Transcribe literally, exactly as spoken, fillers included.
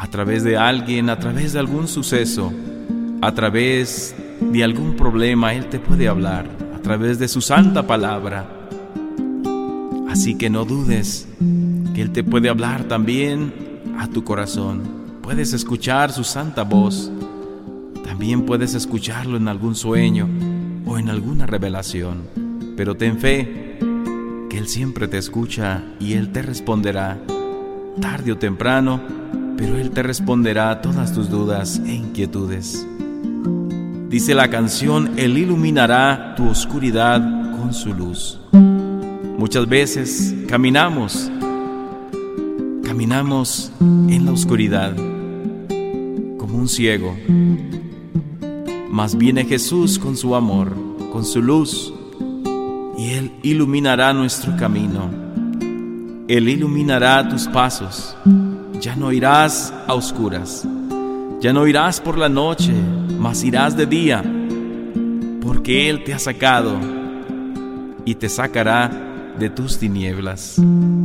A través de alguien, a través de algún suceso, a través de algún problema, Él te puede hablar, a través de su santa palabra. Así que no dudes que Él te puede hablar también a tu corazón. Puedes escuchar su santa voz. También puedes escucharlo en algún sueño o en alguna revelación. Pero ten fe que Él siempre te escucha y Él te responderá, tarde o temprano, pero Él te responderá a todas tus dudas e inquietudes. Dice la canción: Él iluminará tu oscuridad con su luz. Muchas veces caminamos, caminamos en la oscuridad como un ciego. Mas viene Jesús con su amor, con su luz, y Él iluminará nuestro camino. Él iluminará tus pasos. Ya no irás a oscuras, ya no irás por la noche, mas irás de día, porque Él te ha sacado y te sacará de tus tinieblas.